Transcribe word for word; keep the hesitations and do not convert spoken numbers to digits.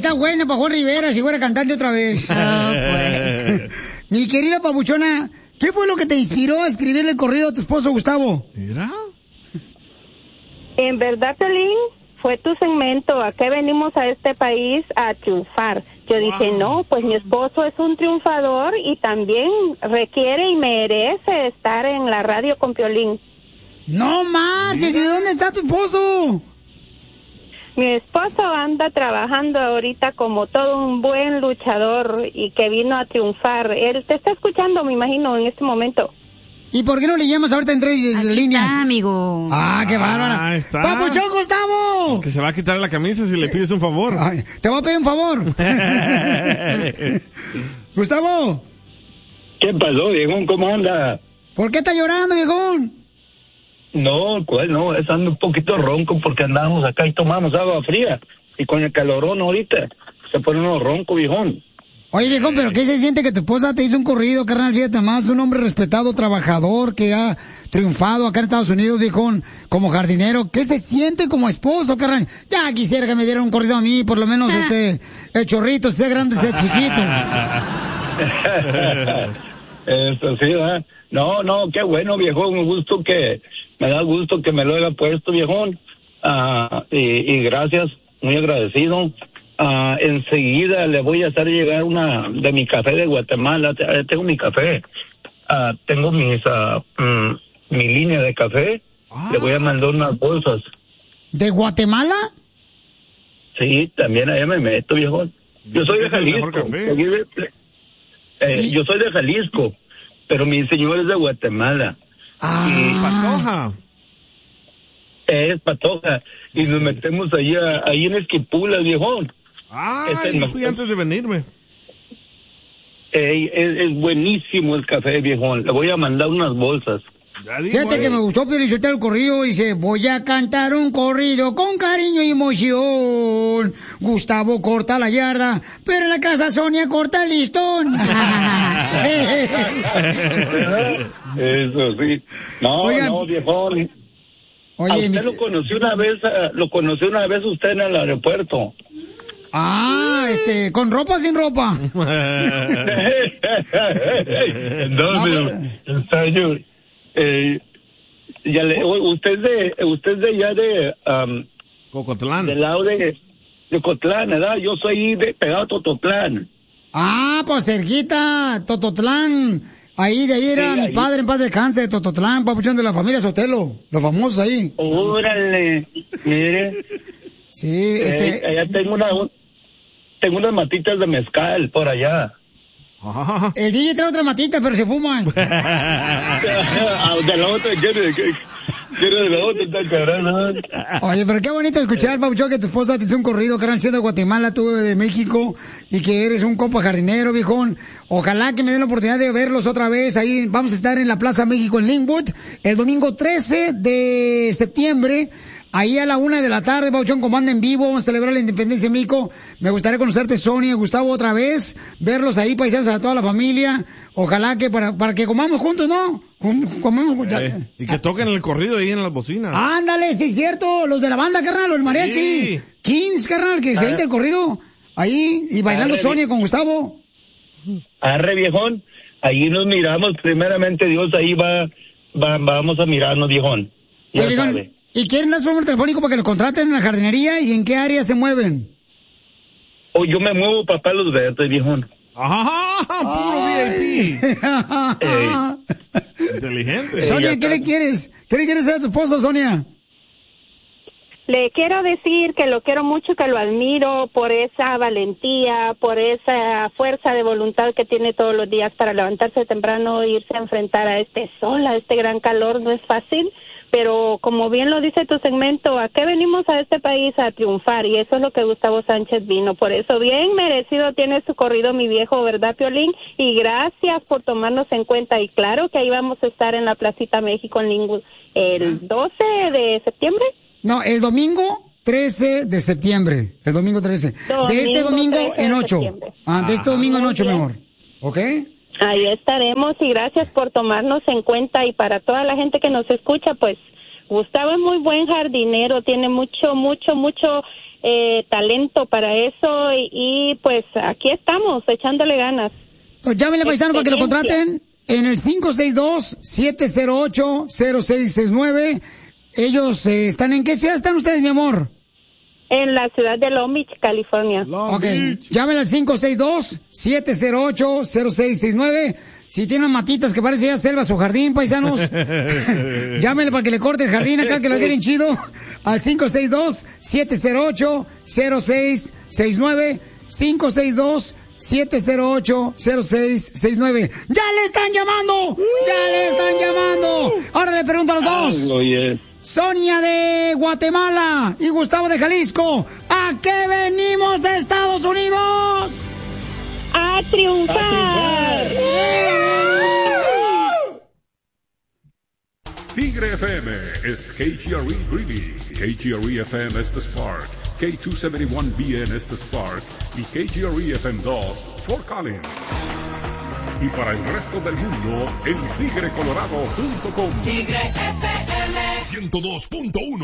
está buena para Juan Rivera si fuera cantante otra vez. Ah, pues. Mi querida papuchona, ¿qué fue lo que te inspiró a escribirle el corrido a tu esposo Gustavo? ¿Mira? En verdad, Pelín, fue tu segmento. ¿A qué venimos a este país? A triunfar. Yo dije, wow. no, pues mi esposo es un triunfador y también requiere y merece estar en la radio con Piolín. No marches, ¿y dónde está tu esposo? Mi esposo anda trabajando ahorita como todo un buen luchador y que vino a triunfar. Él te está escuchando, me imagino, en este momento. ¿Y por qué no le llamas ahorita entre Aquí líneas? Está, amigo. Ah, qué bárbara. Ah, está. ¡Papuchón Gustavo! Que se va a quitar la camisa si le pides un favor. Ay, te voy a pedir un favor. Gustavo. ¿Qué pasó, viejón? ¿Cómo anda? ¿Por qué está llorando, viejón? No, pues no, es ando un poquito ronco porque andamos acá y tomamos agua fría. Y con el calorón ahorita se pone uno ronco, viejón. Oye, viejón, ¿pero qué se siente que tu esposa te hizo un corrido, carnal? Fíjate más, un hombre respetado, trabajador, que ha triunfado acá en Estados Unidos, viejón, como jardinero. ¿Qué se siente como esposo, carnal? Ya quisiera que me diera un corrido a mí, por lo menos este, el chorrito, sea grande, sea chiquito. Eso sí, ¿verdad? No, no, qué bueno, viejón, un gusto que, me da gusto que me lo haya puesto, viejón. Ah, y, y gracias, muy agradecido. Uh, enseguida le voy a hacer llegar una de mi café de Guatemala. Tengo mi café, uh, tengo mis uh, mm, mi línea de café. Ah. Le voy a mandar unas bolsas. ¿De Guatemala? Sí, también allá me meto, viejo. Yo soy de Jalisco. Eh, yo soy de Jalisco, pero mi señor es de Guatemala. Ah. Y Patoja. Es Patoja. Y nos metemos ahí, a, ahí en Esquipulas, viejón. Ah, este, yo fui no, antes de venirme. Eh, es, es buenísimo el café, viejón. Le voy a mandar unas bolsas. Ya digo, Fíjate eh. que me gustó felicitar el corrido. Dice, voy a cantar un corrido con cariño y emoción. Gustavo corta la yarda, pero en la casa Sonia corta el listón. Eso sí. No, Oigan, no, viejón. Oye, a usted mi... lo conocí una vez, lo conocí una vez usted en el aeropuerto. Ah, este, ¿con ropa o sin ropa? no, no, pero, en serio, eh, ya le, usted es de, usted es de allá de, um, Cocotlán. Del lado de, de Cotlán, ¿verdad? Yo soy de pegado a Tototlán. Ah, pues cerquita, Tototlán. Ahí, de ahí era sí, mi ahí. padre, en paz descanse, de Tototlán, papuchón de la familia Sotelo, los famosos ahí. Órale, mire. Sí, eh, este... Allá tengo una, tengo unas matitas de mezcal por allá. El D J trae otras matitas, pero se fuman. De la otra, quiere, quiere de la otra, está cabrón. Oye, pero qué bonito escuchar, Paucho, que tu esposa te hizo un corrido, carnal, siendo de Guatemala, tú de México, y que eres un compa jardinero, viejón. Ojalá que me den la oportunidad de verlos otra vez. Ahí vamos a estar en la Plaza México en Linwood, el domingo trece de septiembre. Ahí a la una de la tarde, Pauchón, como anda en vivo, vamos a celebrar la independencia de México. Me gustaría conocerte, Sonia, Gustavo, otra vez, verlos ahí, paisanos, a toda la familia. Ojalá que para, para que comamos juntos, ¿no? Comemos, eh, y que toquen el corrido ahí en las bocinas. Ándale, sí es cierto, los de la banda, carnal, los mariachi. Sí. Kings, carnal, que se vente el corrido ahí y bailando Arre, Sonia con Gustavo. Arre, viejón, ahí nos miramos, primeramente Dios, ahí va, va vamos a mirarnos, viejón. Ya Oye, viejón, ¿y quieren dar su número telefónico para que los contraten en la jardinería y en qué área se mueven? Oh, yo me muevo para Palos Verdes, viejón. ¡Ajá! ¡Puro V I P! Inteligente. Sonia, ¿qué le quieres? ¿Qué le quieres hacer a tu esposo, Sonia? Le quiero decir que lo quiero mucho, que lo admiro por esa valentía, por esa fuerza de voluntad que tiene todos los días para levantarse temprano e irse a enfrentar a este sol, a este gran calor. No es fácil. Pero como bien lo dice tu segmento, ¿a qué venimos a este país? A triunfar, y eso es lo que Gustavo Sánchez vino. Por eso, bien merecido tiene su corrido, mi viejo, ¿verdad, Piolín? Y gracias por tomarnos en cuenta. Y claro que ahí vamos a estar en la Placita México en Linwood el doce de septiembre. No, el domingo trece de septiembre. El domingo trece. Domingo de este domingo en ocho. Ah, de este domingo en ocho, mi amor. ¿Ok? Ahí estaremos y gracias por tomarnos en cuenta, y para toda la gente que nos escucha, pues Gustavo es muy buen jardinero, tiene mucho, mucho, mucho eh, talento para eso y, y pues aquí estamos, echándole ganas. Pues llámenle, paisano, para que lo contraten en el cinco seis dos, siete cero ocho, cero seis seis nueve. Ellos eh, están, ¿en qué ciudad están ustedes, mi amor? En la ciudad de Long Beach, California. Long Ok, Beach. llámenle al cinco seis dos, siete cero ocho, cero seis seis nueve. Si tienen matitas que parece ya selva su jardín, paisanos, llámenle para que le corte el jardín acá, que lo deje bien chido, al cinco seis dos, siete cero ocho, cero seis seis nueve, cinco seis dos, siete cero ocho, cero seis seis nueve. ¡Ya le están llamando! ¡Ya le están llamando! Ahora le pregunto a los dos. Oye, Sonia de Guatemala y Gustavo de Jalisco, ¿a qué venimos a Estados Unidos? ¡A triunfar! Tigre F M es K G R E Greeley, K G R E F M Estes Park, K doscientos setenta y uno B en Estes Park y K G R E F M dos Fort Collins. Y para el resto del mundo en tigre colorado punto com. Tigre F M ciento dos punto uno